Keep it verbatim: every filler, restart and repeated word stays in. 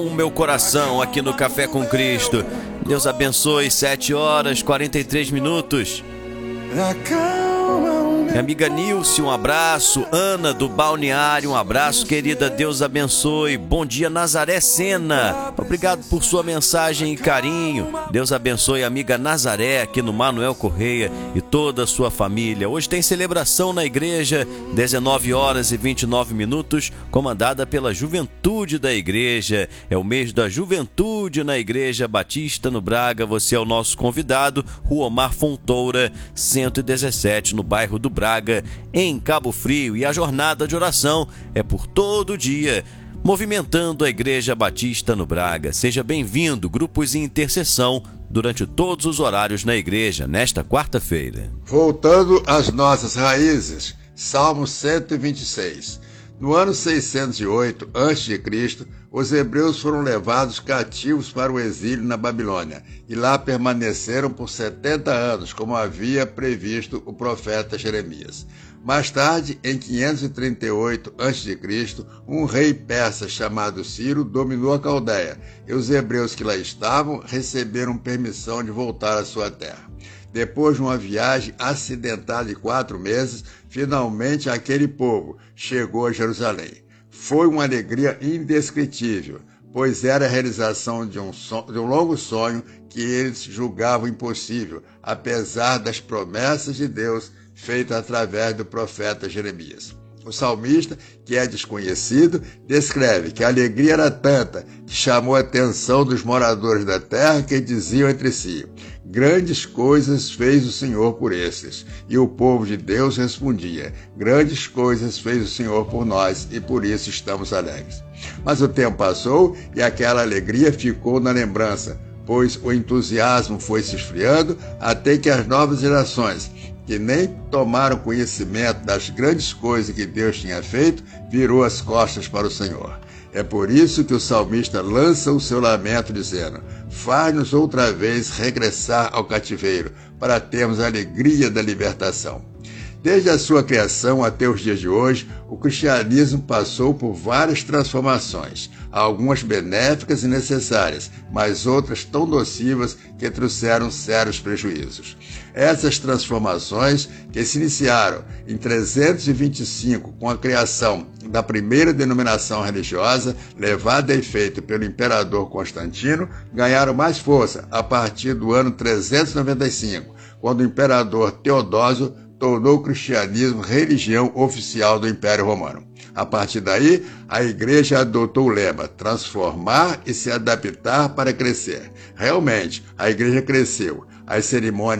O meu coração aqui no Café com Cristo. Deus abençoe, sete horas, quarenta e três minutos. Minha amiga Nilce, um abraço. Ana do Balneário, um abraço, querida. Deus abençoe. Bom dia, Nazaré Sena. Obrigado por sua mensagem e carinho. Deus abençoe a amiga Nazaré aqui no Manuel Correia e toda a sua família. Hoje tem celebração na igreja, dezenove horas e vinte e nove minutos, comandada pela juventude da igreja. É o mês da juventude na Igreja Batista no Braga. Você é o nosso convidado, Rua Omar Fontoura, cento e dezessete, no bairro do Braga, em Cabo Frio. E a jornada de oração é por todo o dia, movimentando a Igreja Batista no Braga. Seja bem-vindo, grupos em intercessão durante todos os horários na igreja, nesta quarta-feira. Voltando às nossas raízes, Salmo cento e vinte e seis. No ano seiscentos e oito antes de Cristo, os hebreus foram levados cativos para o exílio na Babilônia e lá permaneceram por setenta anos, como havia previsto o profeta Jeremias. Mais tarde, em quinhentos e trinta e oito antes de Cristo, um rei persa chamado Ciro dominou a Caldeia e os hebreus que lá estavam receberam permissão de voltar à sua terra. Depois de uma viagem acidentada de quatro meses, finalmente aquele povo chegou a Jerusalém. Foi uma alegria indescritível, pois era a realização de um, sonho, de um longo sonho que eles julgavam impossível, apesar das promessas de Deus feitas através do profeta Jeremias. O salmista, que é desconhecido, descreve que a alegria era tanta que chamou a atenção dos moradores da terra, que diziam entre si: grandes coisas fez o Senhor por esses. E o povo de Deus respondia: grandes coisas fez o Senhor por nós e por isso estamos alegres. Mas o tempo passou e aquela alegria ficou na lembrança, pois o entusiasmo foi se esfriando até que as novas gerações, que nem tomaram conhecimento das grandes coisas que Deus tinha feito, virou as costas para o Senhor. É por isso que o salmista lança o seu lamento dizendo: faz-nos outra vez regressar ao cativeiro, para termos a alegria da libertação. Desde a sua criação até os dias de hoje, o cristianismo passou por várias transformações, algumas benéficas e necessárias, mas outras tão nocivas que trouxeram sérios prejuízos. Essas transformações, que se iniciaram em trezentos e vinte e cinco com a criação da primeira denominação religiosa, levada a efeito pelo imperador Constantino, ganharam mais força a partir do ano trezentos e noventa e cinco, quando o imperador Teodósio tornou o cristianismo religião oficial do Império Romano. A partir daí, a igreja adotou o lema: transformar e se adaptar para crescer. Realmente, a igreja cresceu. As cerimônias